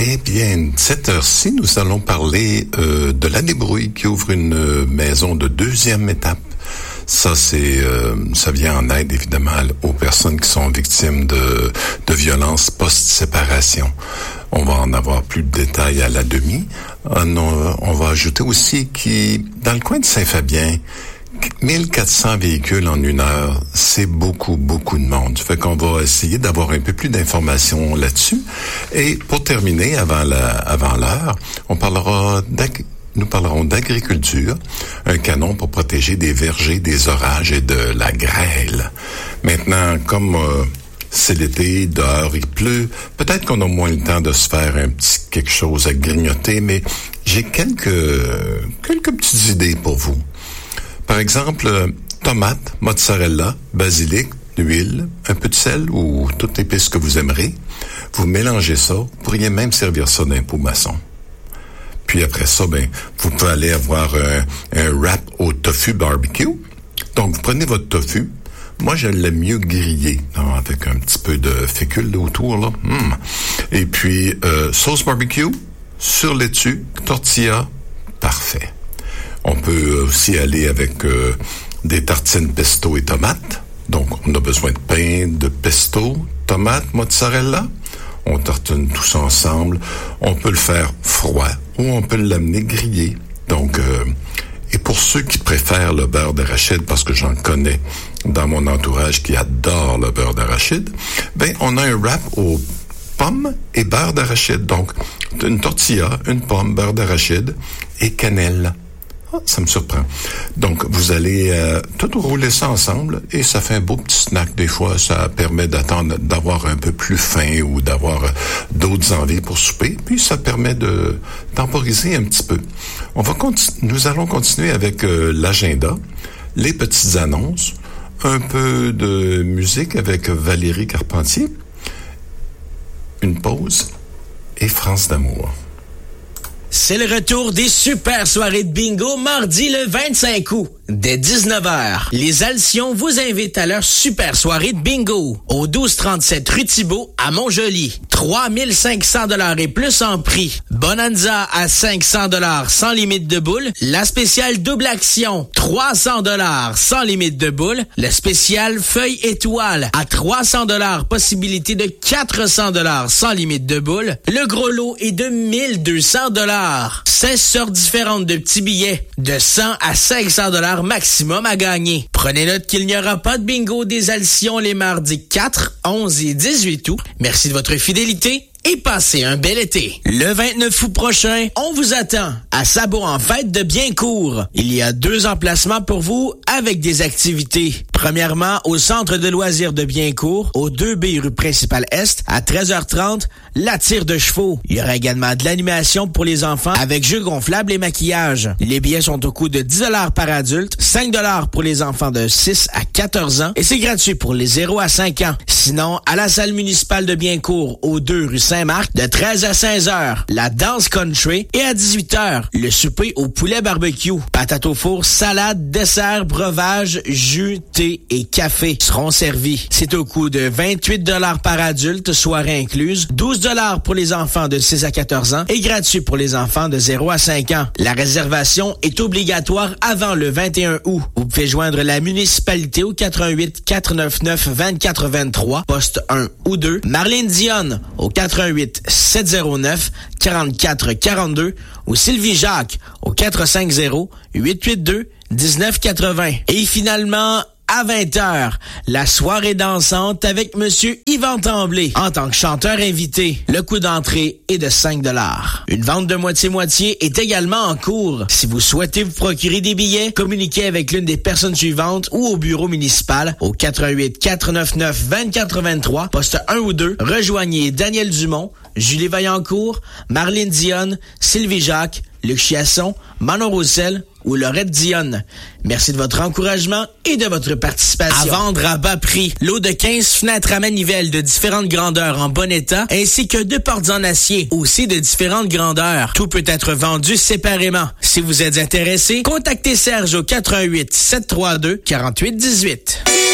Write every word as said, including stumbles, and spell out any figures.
Eh bien, cette heure-ci, nous allons parler euh, de la débrouille qui ouvre une euh, maison de deuxième étape. Ça, c'est, euh, ça vient en aide, évidemment, aux personnes qui sont victimes de, de violences post-séparation. On va en avoir plus de détails à la demi. On, on va ajouter aussi qui, dans le coin de Saint-Fabien, mille quatre cents véhicules en une heure, c'est beaucoup, beaucoup de monde. Fait qu'on va essayer d'avoir un peu plus d'informations là-dessus. Et pour terminer, avant la, avant l'heure, on parlera d'ag- nous parlerons d'agriculture, un canon pour protéger des vergers, des orages et de la grêle. Maintenant, comme euh, c'est l'été, dehors il pleut, peut-être qu'on a moins le temps de se faire un petit quelque chose à grignoter, mais j'ai quelques, quelques petites idées pour vous. Par exemple, euh, tomates, mozzarella, basilic, huile, un peu de sel ou toute épice que vous aimerez. Vous mélangez ça. Vous pourriez même servir ça d'un pot maçon. Puis après ça, ben, vous pouvez aller avoir un, un wrap au tofu barbecue. Donc, vous prenez votre tofu. Moi, je l'aime mieux grillé, non, avec un petit peu de fécule autour, là. Mmh. Et puis, euh, sauce barbecue, sur laitue, tortilla, parfait. On peut aussi aller avec euh, des tartines pesto et tomates. Donc, on a besoin de pain, de pesto, tomates, mozzarella. On tartine tout ça ensemble. On peut le faire froid ou on peut l'amener grillé. Donc, euh, et pour ceux qui préfèrent le beurre d'arachide, parce que j'en connais dans mon entourage qui adore le beurre d'arachide, ben, on a un wrap aux pommes et beurre d'arachide. Donc, une tortilla, une pomme, beurre d'arachide et cannelle. Ah, ça me surprend. Donc, vous allez euh, tout rouler ça ensemble et ça fait un beau petit snack. Des fois, ça permet d'attendre, d'avoir un peu plus faim ou d'avoir euh, d'autres envies pour souper. Puis, ça permet de temporiser un petit peu. On va continu- nous allons continuer avec euh, l'agenda, les petites annonces, un peu de musique avec Valérie Carpentier, une pause et France d'amour. C'est le retour des super soirées de bingo mardi le vingt-cinq août. Dès dix-neuf heures, les Alcions vous invitent à leur super soirée de bingo au douze trente-sept rue Thibault à Montjoly. trois mille cinq cents dollars et plus en prix. Bonanza à cinq cents dollars sans limite de boule. La spéciale double action, trois cents dollars sans limite de boule. Le spécial feuille étoile à trois cents dollars, possibilité de quatre cents dollars sans limite de boule. Le gros lot est de mille deux cents dollars. seize sortes différentes de petits billets de cent à cinq cents dollars maximum à gagner. Prenez note qu'il n'y aura pas de bingo des Alcions les mardis quatre, onze et dix-huit août. Merci de votre fidélité et passez un bel été. Le vingt-neuf août prochain, on vous attend à Sabot en fête de Biencourt. Il y a deux emplacements pour vous avec des activités. Premièrement, au centre de loisirs de Biencourt, au deux B rue principale Est, à treize heures trente, la tire de chevaux. Il y aura également de l'animation pour les enfants avec jeux gonflables et maquillage. Les billets sont au coût de dix dollars par adulte, cinq dollars pour les enfants de six à quatorze ans et c'est gratuit pour les zéro à cinq ans. Sinon, à la salle municipale de Biencourt, au deux rue Saint-Marc, de treize à seize heures, la danse country et à dix-huit heures, le souper au poulet barbecue. Patates au four, salade, dessert, breuvage, jus, thé et café seront servis. C'est au coût de vingt-huit dollars par adulte, soirée incluse, douze dollars pour les enfants de six à quatorze ans et gratuit pour les enfants de zéro à cinq ans. La réservation est obligatoire avant le vingt et un août. Vous pouvez joindre la municipalité au quatre un huit, quatre neuf neuf, deux quatre deux trois, poste un ou deux. Marlène Dionne au quatre un huit, sept zéro neuf, quarante-quatre quarante-deux ou Sylvie Jacques au quatre cinq zéro, huit huit deux, dix-neuf quatre-vingts. Et finalement, à vingt heures, la soirée dansante avec Monsieur Yvan Tremblay en tant que chanteur invité. Le coût d'entrée est de cinq dollars. Une vente de moitié-moitié est également en cours. Si vous souhaitez vous procurer des billets, communiquez avec l'une des personnes suivantes ou au bureau municipal au quatre un huit, quatre neuf neuf, deux quatre deux trois, poste un ou deux. Rejoignez Daniel Dumont, Julie Vaillancourt, Marlène Dionne, Sylvie Jacques, Luc Chiasson, Manon Roussel ou Laurette Dionne. Merci de votre encouragement et de votre participation. À vendre à bas prix, lot de quinze fenêtres à manivelle de différentes grandeurs en bon état, ainsi que deux portes en acier, aussi de différentes grandeurs. Tout peut être vendu séparément. Si vous êtes intéressé, contactez Serge au quatre un huit, sept trois deux, quatre huit un huit.